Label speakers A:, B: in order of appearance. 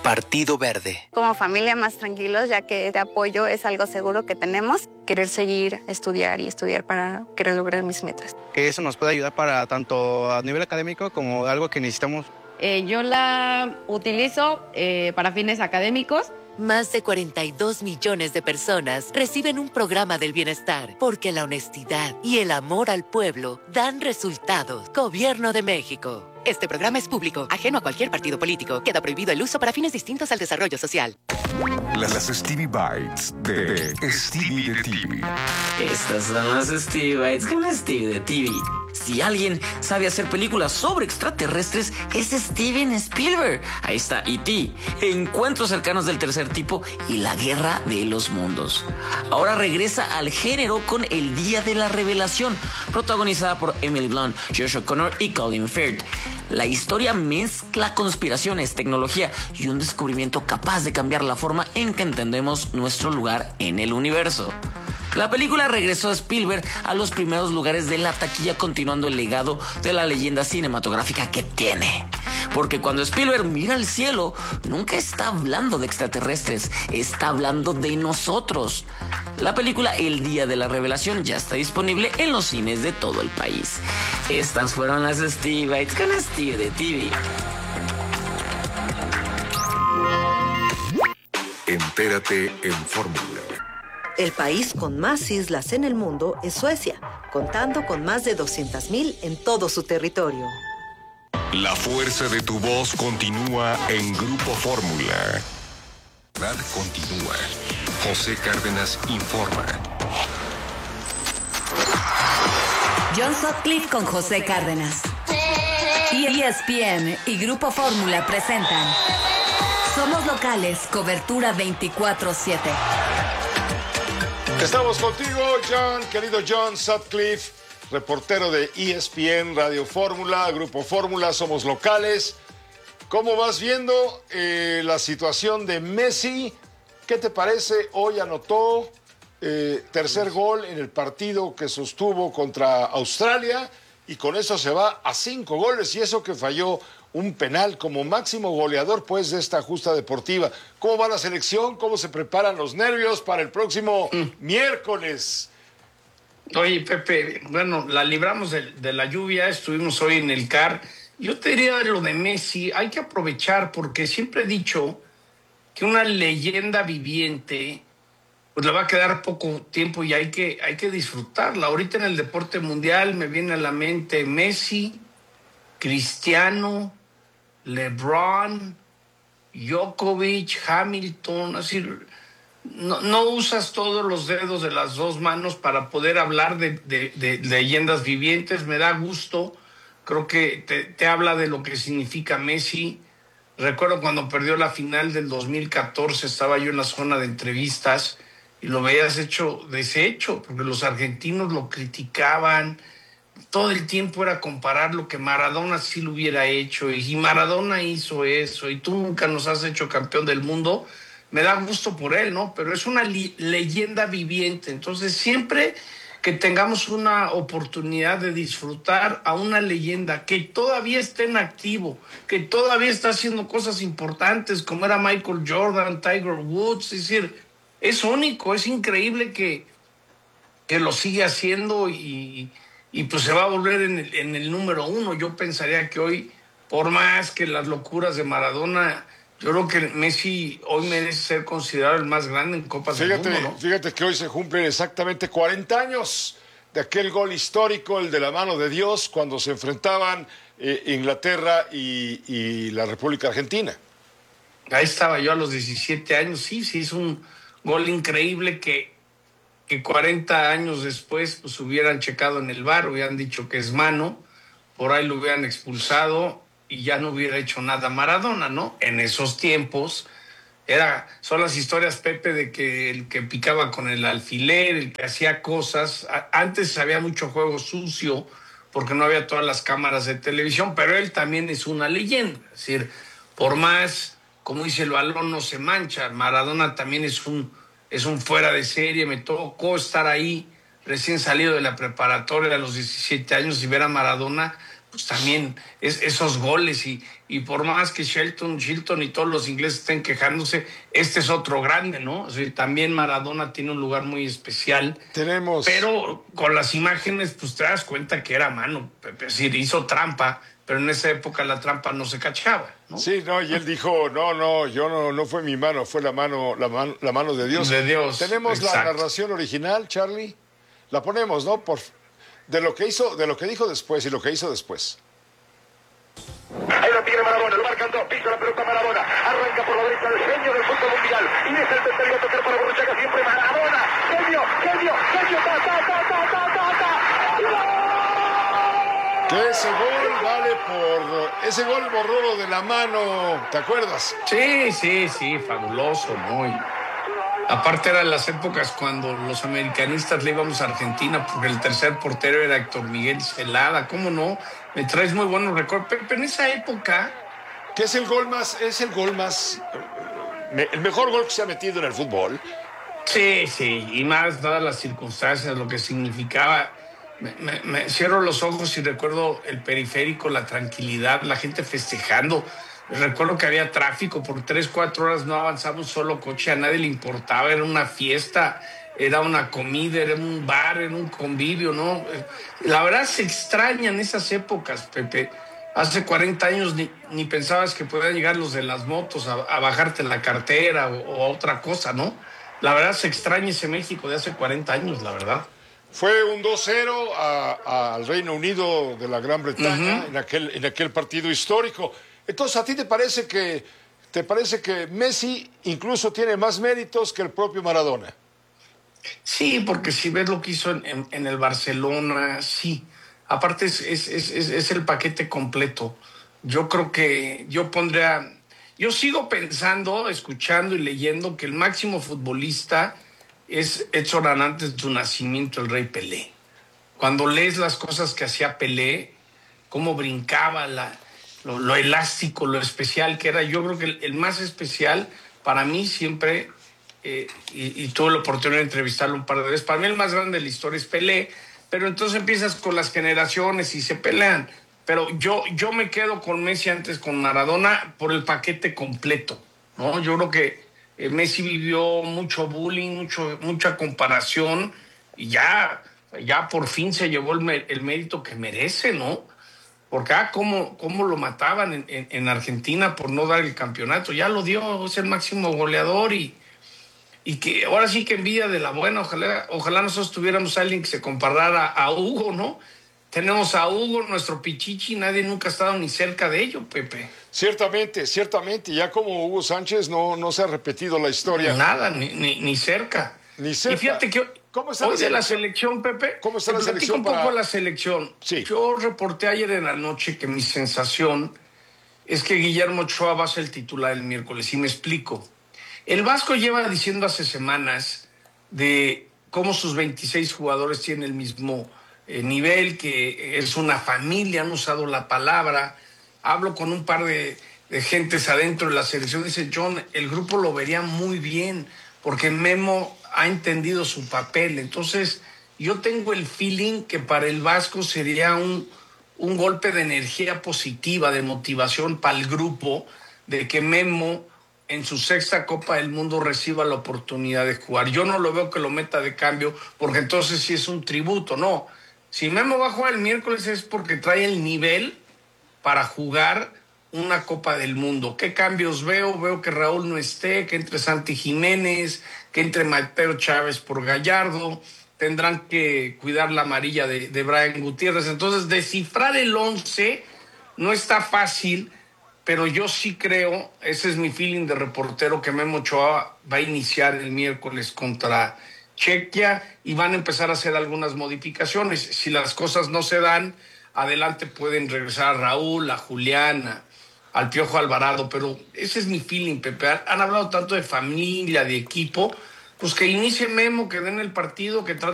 A: Partido Verde.
B: Como familia más tranquilos, ya que este apoyo es algo seguro que tenemos. Querer seguir, estudiar y estudiar para querer lograr mis metas.
C: Que eso nos puede ayudar para tanto a nivel académico como algo que necesitamos.
D: Yo la utilizo para fines académicos.
E: Más de 42 millones de personas reciben un programa del bienestar porque la honestidad y el amor al pueblo dan resultados. Gobierno de México. Este programa es público, ajeno a cualquier partido político. Queda prohibido el uso para fines distintos al desarrollo social.
F: Las Stevie Bites de Stevie de TV.
G: Estas son las Stevie Bites con Stevie de TV. Si alguien sabe hacer películas sobre extraterrestres, es Steven Spielberg. Ahí está E.T., Encuentros cercanos del tercer tipo y La guerra de los mundos. Ahora regresa al género con El día de la revelación, protagonizada por Emily Blunt, Josh O'Connor y Colin Firth. La historia mezcla conspiraciones, tecnología y un descubrimiento capaz de cambiar la forma en que entendemos nuestro lugar en el universo. La película regresó a Spielberg a los primeros lugares de la taquilla, continuando el legado de la leyenda cinematográfica que tiene. Porque cuando Spielberg mira al cielo, nunca está hablando de extraterrestres, está hablando de nosotros. La película El día de la revelación ya está disponible en los cines de todo el país. Estas fueron las Stevie Bites con Stevie de TV.
F: Entérate en Fórmula.
H: El país con más islas en el mundo es Suecia, contando con más de 200,000 en todo su territorio.
F: La fuerza de tu voz continúa en Grupo Fórmula. Continúa. José Cárdenas informa.
I: John Sutcliffe con José Cárdenas. ESPN y Grupo Fórmula presentan Somos Locales, cobertura 24/7.
J: Estamos contigo, John, querido John Sutcliffe, reportero de ESPN, Radio Fórmula, Grupo Fórmula, Somos Locales. ¿Cómo vas viendo la situación de Messi? ¿Qué te parece? Hoy anotó tercer gol en el partido que sostuvo contra Australia y con eso se va a 5 goles y eso que falló un penal como máximo goleador pues de esta justa deportiva. ¿Cómo va la selección? ¿Cómo se preparan los nervios para el próximo miércoles?
K: Oye, Pepe, bueno, la libramos de la lluvia, estuvimos hoy en el CAR. Yo te diría lo de Messi, hay que aprovechar porque siempre he dicho que una leyenda viviente pues le va a quedar poco tiempo y hay que disfrutarla. Ahorita en el deporte mundial me viene a la mente Messi, Cristiano, LeBron, Djokovic, Hamilton, así no usas todos los dedos de las dos manos para poder hablar de leyendas vivientes. Me da gusto, creo que te habla de lo que significa Messi. Recuerdo cuando perdió la final del 2014, estaba yo en la zona de entrevistas y lo veías deshecho, porque los argentinos lo criticaban. Todo el tiempo era comparar lo que Maradona sí lo hubiera hecho y Maradona hizo eso y tú nunca nos has hecho campeón del mundo. Me da gusto por él, ¿no? Pero es una leyenda viviente. Entonces siempre que tengamos una oportunidad de disfrutar a una leyenda que todavía está en activo, que todavía está haciendo cosas importantes como era Michael Jordan, Tiger Woods, es decir, es único, es increíble que lo sigue haciendo y pues se va a volver en el número 1. Yo pensaría que hoy, por más que las locuras de Maradona, yo creo que Messi hoy merece ser considerado el más grande en Copas del Mundo, ¿no?
J: Fíjate que hoy se cumplen exactamente 40 años de aquel gol histórico, el de la mano de Dios, cuando se enfrentaban Inglaterra y la República Argentina.
K: Ahí estaba yo a los 17 años, sí, es un gol increíble que 40 años después pues hubieran checado en el VAR, hubieran dicho que es mano, por ahí lo hubieran expulsado y ya no hubiera hecho nada Maradona, ¿no? En esos tiempos son las historias, Pepe, de que el que picaba con el alfiler, el que hacía cosas. Antes había mucho juego sucio porque no había todas las cámaras de televisión, pero él también es una leyenda. Es decir, por más, como dice el balón, no se mancha. Maradona también es un fuera de serie. Me tocó estar ahí recién salido de la preparatoria a los 17 años y ver a Maradona pues también esos goles y por más que Shilton y todos los ingleses estén quejándose, este es otro grande, ¿no? O sea, también Maradona tiene un lugar muy especial. Pero con las imágenes, pues te das cuenta que era mano, es decir, hizo trampa, pero en esa época la trampa no se cachaba, ¿no?
J: Sí, no, y él dijo, no fue mi mano, fue la mano de Dios.
K: De Dios.
J: Tenemos la
K: exacto.
J: narración original, Charlie. La ponemos, ¿no? De lo que dijo después y lo que hizo después.
A: Ahí lo tiene Maradona, lo marcan dos, pisa la pelota Maradona, arranca por la derecha el genio del fútbol mundial, y es el tercero a tocar para Borruchaga, siempre Maradona, genio,
J: Que ese gol vale por ese gol borró de la mano, ¿te acuerdas?
K: Sí, fabuloso, muy. Aparte eran las épocas cuando los americanistas le íbamos a Argentina porque el tercer portero era Héctor Miguel Celada, ¿cómo no? Me traes muy buenos recuerdos, pero en esa época...
J: Que es el mejor gol que se ha metido en el fútbol.
K: Sí, y más dadas las circunstancias, lo que significaba. Me cierro los ojos y recuerdo el periférico, la tranquilidad, la gente festejando. Recuerdo que había tráfico, por 3-4 horas no avanzaba un solo coche, a nadie le importaba, era una fiesta, era una comida, era un bar, era un convivio, ¿no? La verdad se extrañan esas épocas, Pepe. Hace 40 años ni pensabas que podían llegar los de las motos a bajarte la cartera o a otra cosa, ¿no? La verdad se extraña ese México de hace 40 años, la verdad.
J: Fue un 2-0 al Reino Unido de la Gran Bretaña en aquel partido histórico. Entonces, ¿a ti te parece que Messi incluso tiene más méritos que el propio Maradona?
K: Sí, porque si ves lo que hizo en el Barcelona, sí. Aparte es el paquete completo. Yo creo que yo sigo pensando, escuchando y leyendo que el máximo futbolista es Edson antes de su nacimiento, el Rey Pelé. Cuando lees las cosas que hacía Pelé, cómo brincaba, lo elástico, lo especial que era. Yo creo que el más especial para mí siempre, y tuve la oportunidad de entrevistarlo un par de veces, para mí el más grande de la historia es Pelé, pero entonces empiezas con las generaciones y se pelean. Pero yo me quedo con Messi antes con Maradona por el paquete completo, ¿no? Yo creo que Messi vivió mucho bullying, mucha comparación, y ya por fin se llevó el mérito que merece, ¿no? Porque cómo lo mataban en Argentina por no dar el campeonato. Ya lo dio, es el máximo goleador y que ahora sí que envidia de la buena. Ojalá nosotros tuviéramos a alguien que se comparara a Hugo, ¿no? Tenemos a Hugo, nuestro pichichi, nadie nunca ha estado ni cerca de ello, Pepe.
J: Ciertamente, ya como Hugo Sánchez no se ha repetido la historia.
K: Nada, ni cerca.
J: Ni cerca.
K: Y fíjate que
J: ¿Cómo está
K: hoy de la selección, Pepe?
J: ¿Cómo está la selección?
K: Un poco la selección.
J: Sí.
K: Yo reporté ayer en la noche que mi sensación es que Guillermo Ochoa va a ser el titular el miércoles, y me explico. El Vasco lleva diciendo hace semanas de cómo sus 26 jugadores tienen el mismo nivel, que es una familia, han usado la palabra. Hablo con un par de gentes adentro de la selección, dice John, el grupo lo vería muy bien, porque Memo ha entendido su papel. Entonces, yo tengo el feeling que para el Vasco sería un golpe de energía positiva, de motivación para el grupo, de que Memo en su 6ª Copa del Mundo reciba la oportunidad de jugar. Yo no lo veo que lo meta de cambio, porque entonces sí es un tributo, no. Si Memo va a jugar el miércoles es porque trae el nivel para jugar una Copa del Mundo. ¿Qué cambios veo? Veo que Raúl no esté, que entre Santi Jiménez, que entre Mateo Chávez por Gallardo. Tendrán que cuidar la amarilla de Brian Gutiérrez. Entonces, descifrar el 11 no está fácil, pero yo sí creo, ese es mi feeling de reportero, que Memo Ochoa va a iniciar el miércoles contra Chequia y van a empezar a hacer algunas modificaciones. Si las cosas no se dan, adelante pueden regresar a Raúl, a Julián, al Piojo Alvarado, pero ese es mi feeling, Pepe. Han hablado tanto de familia, de equipo, pues que inicie Memo, que den el partido, que trate